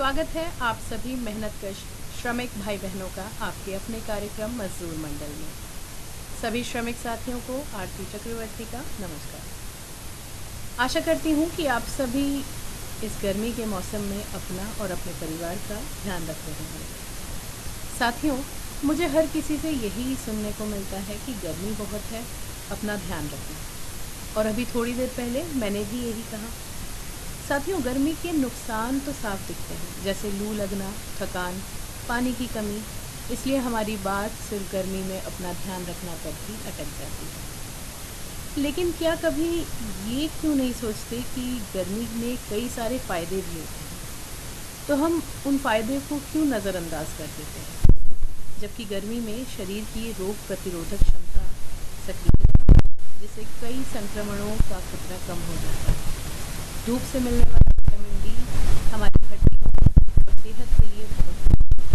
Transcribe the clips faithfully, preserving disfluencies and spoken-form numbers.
स्वागत है आप सभी मेहनतकश श्रमिक भाई बहनों का आपके अपने कार्यक्रम मजदूर मंडल में। सभी श्रमिक साथियों को आरती चक्रवर्ती का नमस्कार। आशा करती हूँ कि आप सभी इस गर्मी के मौसम में अपना और अपने परिवार का ध्यान रख रहे हैं। साथियों, मुझे हर किसी से यही सुनने को मिलता है कि गर्मी बहुत है, अपना ध्यान रखना। और अभी थोड़ी देर पहले मैंने भी यही कहा। साथियों, गर्मी के नुकसान तो साफ दिखते हैं, जैसे लू लगना, थकान, पानी की कमी। इसलिए हमारी बात सिर्फ गर्मी में अपना ध्यान रखना पर ही अटक जाती है। लेकिन क्या कभी ये क्यों नहीं सोचते कि गर्मी में कई सारे फ़ायदे भी होते हैं, तो हम उन फ़ायदे को क्यों नज़रअंदाज कर देते हैं? जबकि गर्मी में शरीर की रोग प्रतिरोधक क्षमता सक्रिय होती है, जिससे कई संक्रमणों का खतरा कम हो जाता है। धूप से मिलने वाला विटामिन डी हमारी हड्डियों और सेहत के लिए बहुत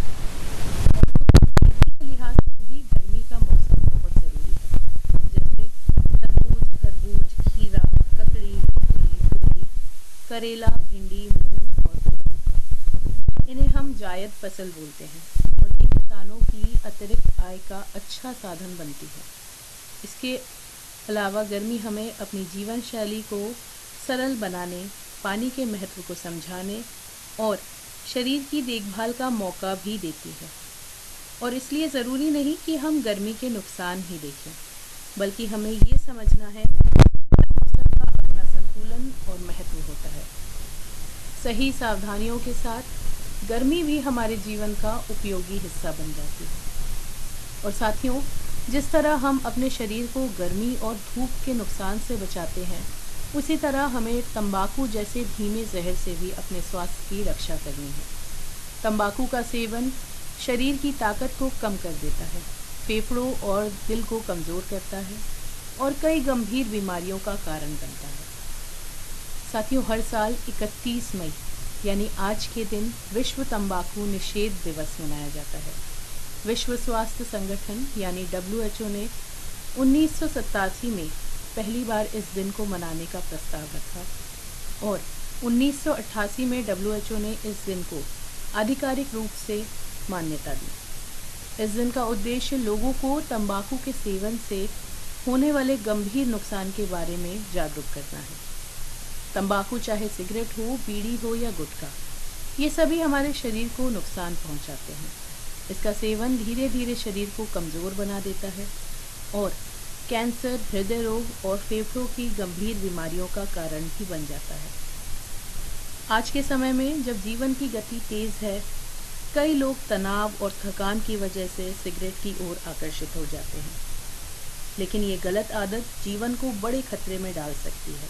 लिहाज से भी गर्मी का मौसम बहुत ज़रूरी है। जैसे तरबूज, खरबूज, खीरा, ककड़ी, मूली, करेला, भिंडी, मूंग और उड़द, इन्हें हम जायद फसल बोलते हैं और ये किसानों की अतिरिक्त आय का अच्छा साधन बनती है। इसके अलावा गर्मी हमें अपनी जीवन शैली को सरल बनाने, पानी के महत्व को समझाने और शरीर की देखभाल का मौका भी देती है। और इसलिए ज़रूरी नहीं कि हम गर्मी के नुकसान ही देखें, बल्कि हमें ये समझना है कि मौसम का अपना संतुलन और महत्व होता है। सही सावधानियों के साथ गर्मी भी हमारे जीवन का उपयोगी हिस्सा बन जाती है। और साथियों, जिस तरह हम अपने शरीर को गर्मी और धूप के नुकसान से बचाते हैं, उसी तरह हमें तंबाकू जैसे धीमे जहर से भी अपने स्वास्थ्य की रक्षा करनी है। तंबाकू का सेवन शरीर की ताकत को कम कर देता है, फेफड़ों और दिल को कमज़ोर करता है और कई गंभीर बीमारियों का कारण बनता है। साथियों, हर साल इकतीस मई यानी आज के दिन विश्व तंबाकू निषेध दिवस मनाया जाता है। विश्व स्वास्थ्य संगठन यानी डब्ल्यू एच ओ ने उन्नीस सौ सतासी में पहली बार इस दिन को मनाने का प्रस्ताव रखा और उन्नीस सौ अट्ठासी में डब्ल्यू एच ओ ने इस दिन को आधिकारिक रूप से मान्यता दी। इस दिन का उद्देश्य लोगों को तंबाकू के सेवन से होने वाले गंभीर नुकसान के बारे में जागरूक करना है। तंबाकू चाहे सिगरेट हो, बीड़ी हो या गुटखा, ये सभी हमारे शरीर को नुकसान पहुंचाते हैं। इसका सेवन धीरे धीरे शरीर को कमज़ोर बना देता है और कैंसर, हृदय रोग और फेफड़ों की गंभीर बीमारियों का कारण भी बन जाता है। आज के समय में जब जीवन की गति तेज़ है, कई लोग तनाव और थकान की वजह से सिगरेट की ओर आकर्षित हो जाते हैं। लेकिन ये गलत आदत जीवन को बड़े खतरे में डाल सकती है।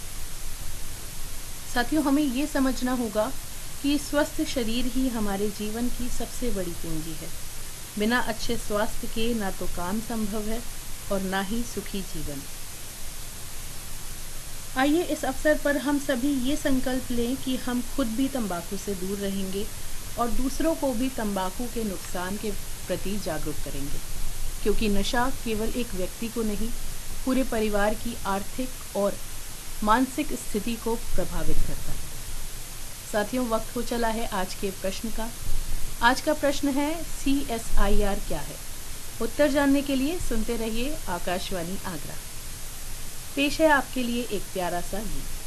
साथियों, हमें ये समझना होगा कि स्वस्थ शरीर ही हमारे जीवन की सबसे बड़ी पूंजी है। बिना अच्छे स्वास्थ्य के ना तो काम संभव है और ना ही सुखी जीवन। आइए इस अवसर पर हम सभी ये संकल्प लें कि हम खुद भी तंबाकू से दूर रहेंगे और दूसरों को भी तंबाकू के नुकसान के प्रति जागरूक करेंगे, क्योंकि नशा केवल एक व्यक्ति को नहीं, पूरे परिवार की आर्थिक और मानसिक स्थिति को प्रभावित करता है। साथियों, वक्त हो चला है आज के प्रश्न का। आज का प्रश्न है, सी एस आई आर क्या है? उत्तर जानने के लिए सुनते रहिए आकाशवाणी आगरा। पेश है आपके लिए एक प्यारा सा गीत।